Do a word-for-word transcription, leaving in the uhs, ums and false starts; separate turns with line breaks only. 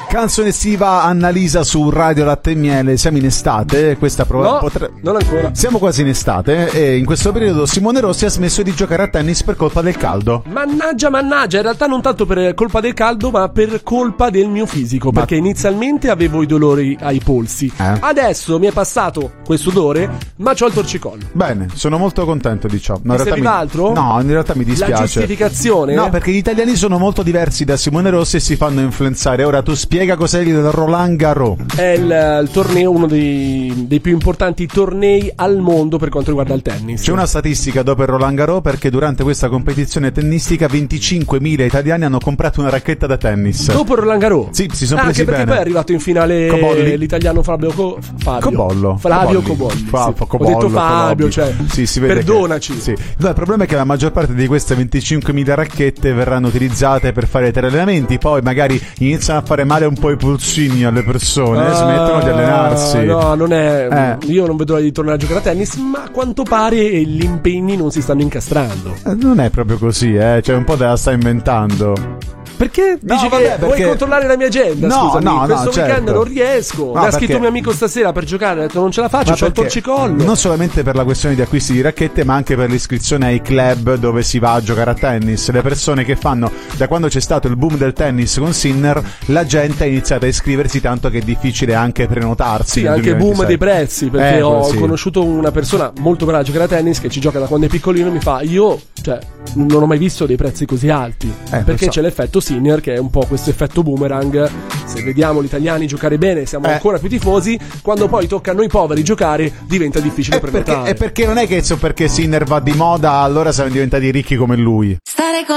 Canzone estiva Annalisa su Radio Latte e Miele. Siamo in estate, questa prova
no,
potre...
non ancora.
Siamo quasi in estate e in questo periodo Simone Rossi ha smesso di giocare a tennis per colpa del caldo.
Mannaggia, mannaggia, in realtà non tanto per colpa del caldo, ma per colpa del mio fisico,
ma...
perché inizialmente avevo i dolori ai polsi.
Eh?
Adesso mi è passato questo odore, ma c'ho il torcicollo.
Bene, sono molto contento di ciò. No,
mi serviva mi... altro?
No, in realtà mi dispiace.
La giustificazione?
No, perché gli italiani sono molto diversi da Simone Rossi e si fanno influenzare. Ora tu spiega cos'è il Roland Garros.
È il, il torneo, uno dei, dei più importanti tornei al mondo per quanto riguarda il tennis.
C'è una statistica dopo il Roland Garros perché durante questa competizione tennistica venticinquemila italiani hanno comprato una racchetta da tennis.
Dopo il Roland Garros?
Sì, si sono
ah,
presi
anche perché
bene.
poi è arrivato in finale
Cobolli.
l'italiano Fabio Co- Fabio
Cobollo.
Flavio Cobolli.
Fa,
sì.
Cobollo,
Ho detto Fabio,
Cobolli.
cioè
sì, si vede
perdonaci.
Che, sì. No, il problema è che la maggior parte di queste venticinquemila racchette verranno utilizzate per fare tre allenamenti, poi magari iniziano a fare male un po' i polsini alle persone e
ah,
smettono di allenarsi.
No, non è.
Eh.
Io non vedo l'ora di tornare a giocare a tennis, ma a quanto pare gli impegni non si stanno incastrando.
Eh, non è proprio così, eh, cioè un po' te la sta inventando.
Perché dici
no,
che
vabbè, perché...
vuoi controllare la mia agenda?
No,
scusami,
no,
questo
no,
weekend
certo.
non riesco.
No,
Mi ha
perché...
scritto un mio amico stasera per giocare, ha detto non ce la faccio,
Ma
c'ho il torcicollo.
Non solamente per la questione di acquisti di racchette, ma anche per l'iscrizione ai club dove si va a giocare a tennis. Le persone che fanno, da quando c'è stato il boom del tennis con Sinner, la gente ha iniziato a iscriversi, tanto che è difficile anche prenotarsi.
Sì, anche boom dei prezzi, perché
eh,
ho
sì.
conosciuto una persona molto brava a giocare a tennis che ci gioca da quando è piccolino, mi fa io, cioè, non ho mai visto dei prezzi così alti,
eh,
perché
so.
c'è l'effetto Sinner che è un po' questo effetto boomerang. Se vediamo gli italiani giocare bene siamo
eh.
ancora più tifosi, quando poi tocca a noi poveri giocare diventa difficile
è
prenotare.
Perché, è perché non è che so perché Sinner va di moda allora siamo diventati ricchi come lui.
Stare con